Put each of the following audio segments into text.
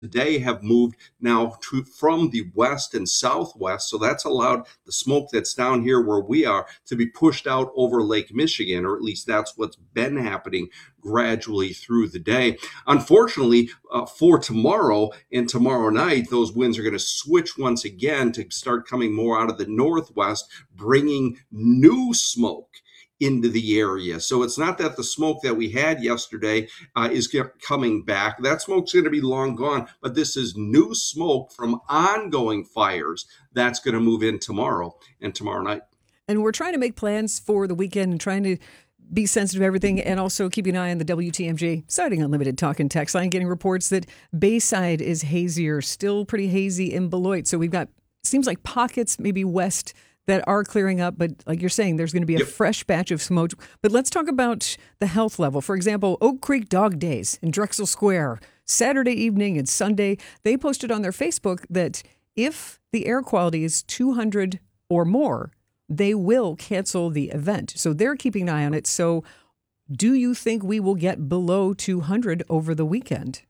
day have moved now from the west and southwest. So that's allowed the smoke that's down here where we are to be pushed out over Lake Michigan, or at least that's what's been happening gradually through the day. Unfortunately, for tomorrow and tomorrow night, those winds are going to switch once again to start coming more out of the northwest, bringing new smoke into the area. So it's not that the smoke that we had yesterday is coming back. That smoke's going to be long gone, but this is new smoke from ongoing fires that's going to move in tomorrow and tomorrow night. And we're trying to make plans for the weekend and trying to be sensitive to everything, and also keeping an eye on the WTMJ Sighting Unlimited talk and text line, getting reports that Bayside is hazier, still pretty hazy in Beloit. So we've got, seems like pockets maybe west that are clearing up, but like you're saying, there's going to be a fresh batch of smoke. But let's talk about the health level. For example, Oak Creek Dog Days in Drexel Square, Saturday evening and Sunday. They posted on their Facebook that if the air quality is 200 or more, they will cancel the event. So they're keeping an eye on it. So do you think we will get below 200 over the weekend?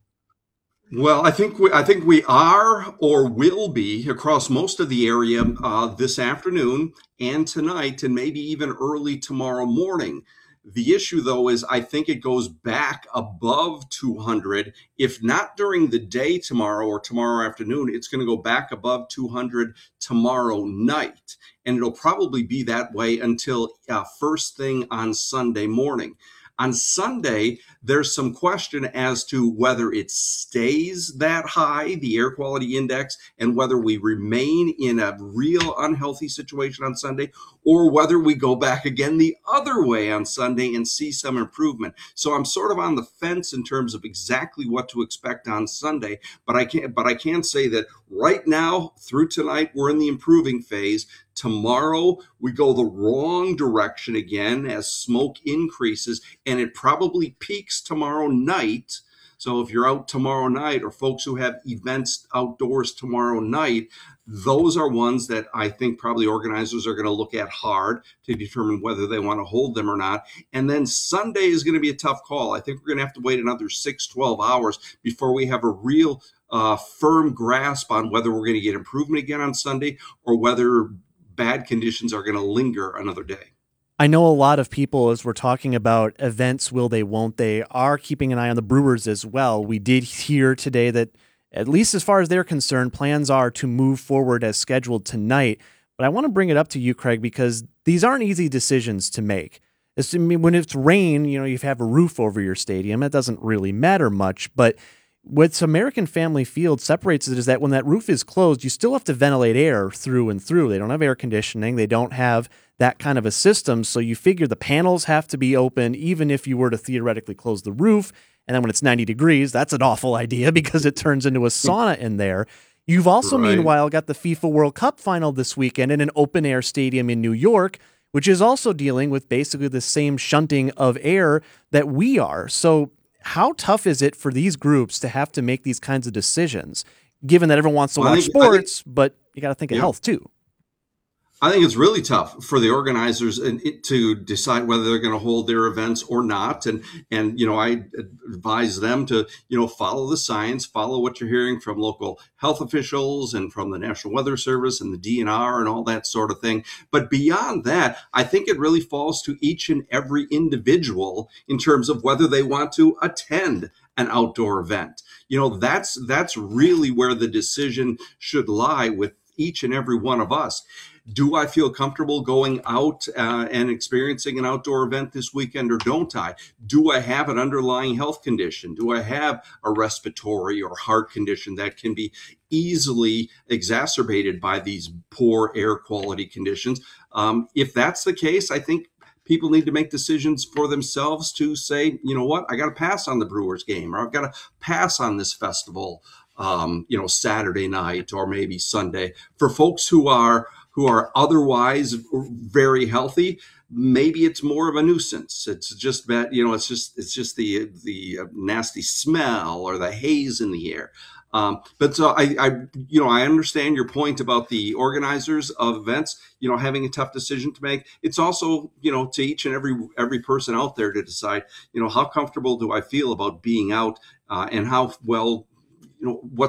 Well, I think we are or will be across most of the area this afternoon and tonight, and maybe even early tomorrow morning. The issue, though, is I think it goes back above 200. If not during the day tomorrow or tomorrow afternoon, it's going to go back above 200 tomorrow night. And it'll probably be that way until first thing on Sunday morning. On Sunday, there's some question as to whether it stays that high, the air quality index, and whether we remain in a real unhealthy situation on Sunday, or whether we go back again the other way on Sunday and see some improvement. So I'm sort of on the fence in terms of exactly what to expect on Sunday, but I can say that right now through tonight, we're in the improving phase. Tomorrow, we go the wrong direction again as smoke increases, and it probably peaks tomorrow night. So if you're out tomorrow night, or folks who have events outdoors tomorrow night, those are ones that I think probably organizers are going to look at hard to determine whether they want to hold them or not. And then Sunday is going to be a tough call. I think we're going to have to wait another 6-12 hours before we have a real firm grasp on whether we're going to get improvement again on Sunday, or whether bad conditions are going to linger another day. I know a lot of people, as we're talking about events, will they, won't they, are keeping an eye on the Brewers as well. We did hear today that, at least as far as they're concerned, plans are to move forward as scheduled tonight. But I want to bring it up to you, Craig, because these aren't easy decisions to make. When it's rain, you have a roof over your stadium. It doesn't really matter much, but what American Family Field separates it is that when that roof is closed, you still have to ventilate air through and through. They don't have air conditioning. They don't have that kind of a system. So you figure the panels have to be open, even if you were to theoretically close the roof. And then when it's 90 degrees, that's an awful idea because it turns into a sauna in there. You've also, meanwhile, got the FIFA World Cup final this weekend in an open air stadium in New York, which is also dealing with basically the same shunting of air that we are. So how tough is it for these groups to have to make these kinds of decisions, given that everyone wants to watch sports, but you got to think of health too? I think it's really tough for the organizers to decide whether they're going to hold their events or not. And I advise them to, follow the science, follow what you're hearing from local health officials and from the National Weather Service and the DNR and all that sort of thing. But beyond that, I think it really falls to each and every individual in terms of whether they want to attend an outdoor event. That's really where the decision should lie with each and every one of us. Do I feel comfortable going out and experiencing an outdoor event this weekend, or don't I? Do I have an underlying health condition? Do I have a respiratory or heart condition that can be easily exacerbated by these poor air quality conditions? If that's the case, I think people need to make decisions for themselves to say, you know what, I got to pass on the Brewers game, or I've got to pass on this festival, Saturday night or maybe Sunday. For folks who are otherwise very healthy, maybe it's more of a nuisance. It's just that, it's just the nasty smell or the haze in the air. But so I understand your point about the organizers of events, having a tough decision to make. It's also, to each and every person out there to decide, how comfortable do I feel about being out, and how well, what